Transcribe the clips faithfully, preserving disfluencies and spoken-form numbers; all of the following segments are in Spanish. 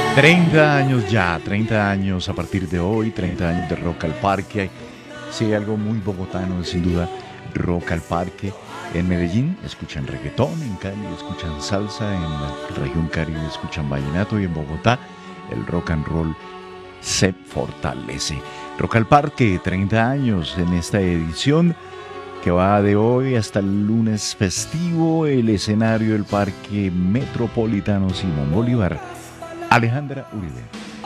treinta años ya, treinta años a partir de hoy, treinta años de Rock al Parque. Sí, hay algo muy bogotano, sin duda, Rock al Parque. En Medellín escuchan reggaetón, en Cali escuchan salsa, en la región Caribe escuchan vallenato y en Bogotá el rock and roll se fortalece. Rock al Parque, treinta años en esta edición que va de hoy hasta el lunes festivo, el escenario del Parque Metropolitano Simón Bolívar. Alejandra Uribe.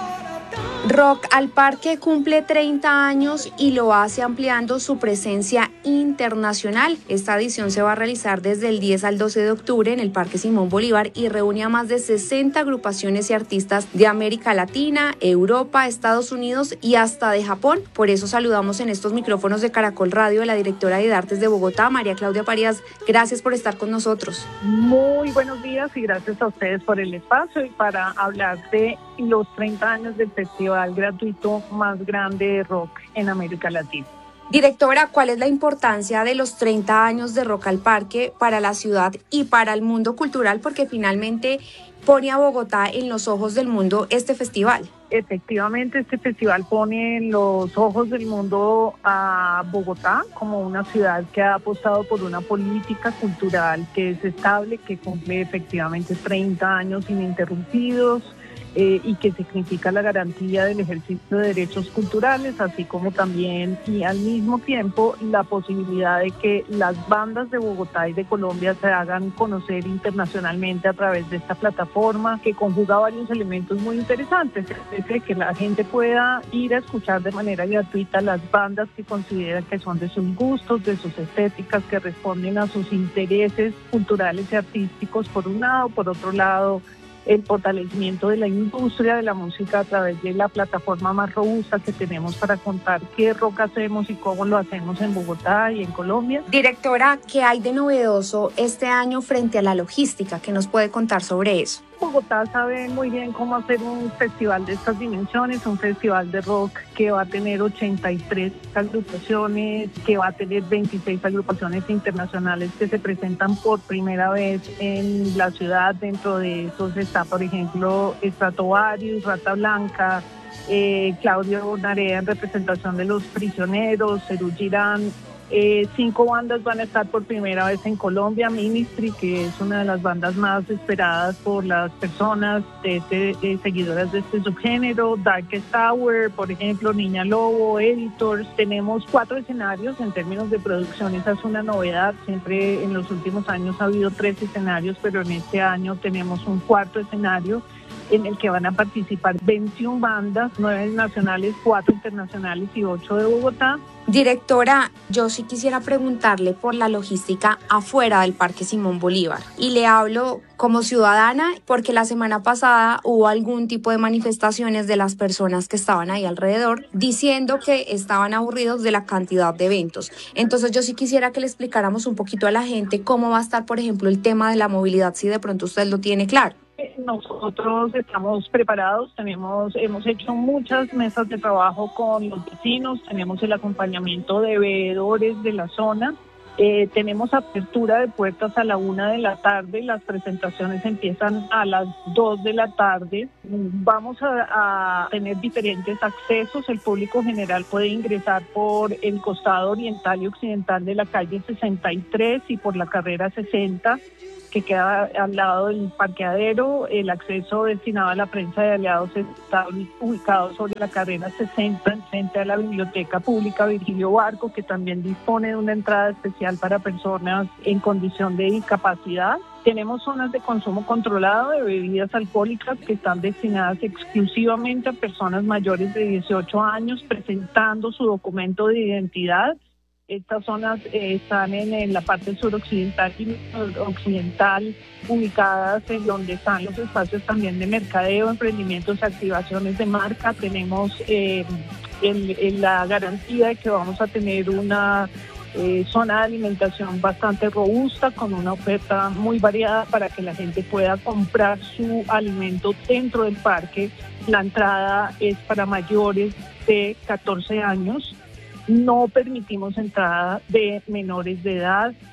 Rock al Parque cumple treinta años y lo hace ampliando su presencia internacional. Esta edición se va a realizar desde el diez al doce de octubre en el Parque Simón Bolívar y reúne a más de sesenta agrupaciones y artistas de América Latina, Europa, Estados Unidos y hasta de Japón. Por eso saludamos en estos micrófonos de Caracol Radio a la directora de Artes de Bogotá, María Claudia Parías. Gracias por estar con nosotros. Muy buenos días y gracias a ustedes por el espacio y para hablar de los treinta años del festival gratuito más grande de rock en América Latina. Directora, ¿cuál es la importancia de los treinta años de Rock al Parque para la ciudad y para el mundo cultural? Porque finalmente pone a Bogotá en los ojos del mundo este festival. Efectivamente, este festival pone en los ojos del mundo a Bogotá como una ciudad que ha apostado por una política cultural que es estable, que cumple efectivamente treinta años ininterrumpidos, Eh, y que significa la garantía del ejercicio de derechos culturales, así como también y al mismo tiempo la posibilidad de que las bandas de Bogotá y de Colombia se hagan conocer internacionalmente a través de esta plataforma que conjuga varios elementos muy interesantes, es decir, que la gente pueda ir a escuchar de manera gratuita las bandas que consideran que son de sus gustos, de sus estéticas, que responden a sus intereses culturales y artísticos por un lado, por otro lado el fortalecimiento de la industria de la música a través de la plataforma más robusta que tenemos para contar qué rock hacemos y cómo lo hacemos en Bogotá y en Colombia. Directora, ¿qué hay de novedoso este año frente a la logística? ¿Qué nos puede contar sobre eso? Bogotá sabe muy bien cómo hacer un festival de estas dimensiones, un festival de rock que va a tener ochenta y tres agrupaciones, que va a tener veintiséis agrupaciones internacionales que se presentan por primera vez en la ciudad. Dentro de esos está, por ejemplo, Stratovarius, Rata Blanca, eh, Claudio Narea en representación de Los Prisioneros, Serú Girán. Eh, cinco bandas van a estar por primera vez en Colombia. Ministry, que es una de las bandas más esperadas por las personas de este, de seguidoras de este subgénero. Darkest Tower, por ejemplo, Niña Lobo, Editors. Tenemos cuatro escenarios en términos de producción. Esa es una novedad. Siempre en los últimos años ha habido tres escenarios, pero en este año tenemos un cuarto escenario en el que van a participar veintiuna bandas, nueve nacionales, cuatro internacionales y ocho de Bogotá. Directora, yo sí quisiera preguntarle por la logística afuera del Parque Simón Bolívar y le hablo como ciudadana porque la semana pasada hubo algún tipo de manifestaciones de las personas que estaban ahí alrededor diciendo que estaban aburridos de la cantidad de eventos. Entonces yo sí quisiera que le explicáramos un poquito a la gente cómo va a estar, por ejemplo, el tema de la movilidad, si de pronto usted lo tiene claro. Nosotros estamos preparados, tenemos, hemos hecho muchas mesas de trabajo con los vecinos, tenemos el acompañamiento de veedores de la zona, eh, tenemos apertura de puertas a la una de la tarde, las presentaciones empiezan a las dos de la tarde, vamos a, a tener diferentes accesos, el público general puede ingresar por el costado oriental y occidental de la calle sesenta y tres y por la carrera sesenta, que queda al lado del parqueadero. El acceso destinado a la prensa de aliados está ubicado sobre la carrera sesenta, frente a la Biblioteca Pública Virgilio Barco, que también dispone de una entrada especial para personas en condición de discapacidad. Tenemos zonas de consumo controlado de bebidas alcohólicas que están destinadas exclusivamente a personas mayores de dieciocho años presentando su documento de identidad. Estas zonas eh, están en, en la parte suroccidental y occidental, ubicadas en donde están los espacios también de mercadeo, emprendimientos, activaciones de marca. Tenemos eh, el, el, la garantía de que vamos a tener una eh, zona de alimentación bastante robusta, con una oferta muy variada para que la gente pueda comprar su alimento dentro del parque. La entrada es para mayores de catorce años. No permitimos entrada de menores de edad.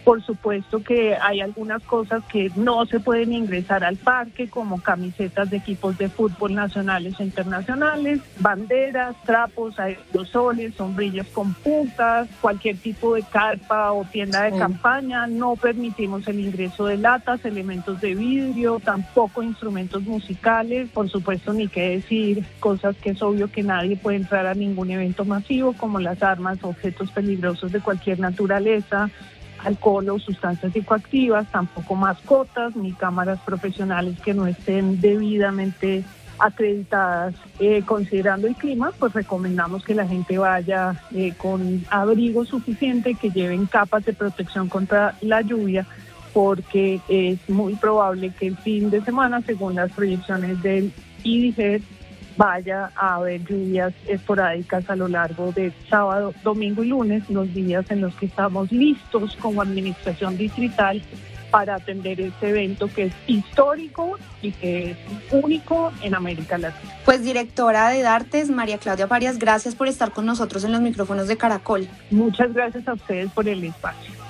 Por supuesto que hay algunas cosas que no se pueden ingresar al parque, como camisetas de equipos de fútbol nacionales e internacionales, banderas, trapos, aerosoles, sombrillas con puntas, cualquier tipo de carpa o tienda de sí. campaña. No permitimos el ingreso de latas, elementos de vidrio, tampoco instrumentos musicales. Por supuesto, ni qué decir cosas que es obvio que nadie puede entrar a ningún evento masivo, como las armas, objetos peligrosos de cualquier naturaleza, alcohol o sustancias psicoactivas, tampoco mascotas ni cámaras profesionales que no estén debidamente acreditadas. Eh, considerando el clima, pues recomendamos que la gente vaya eh, con abrigo suficiente, que lleven capas de protección contra la lluvia, porque es muy probable que el fin de semana, según las proyecciones del I D G E T, vaya a haber lluvias esporádicas a lo largo de sábado, domingo y lunes, los días en los que estamos listos como administración distrital para atender este evento que es histórico y que es único en América Latina. Pues directora de Dartes, María Claudia Parias, gracias por estar con nosotros en los micrófonos de Caracol. Muchas gracias a ustedes por el espacio.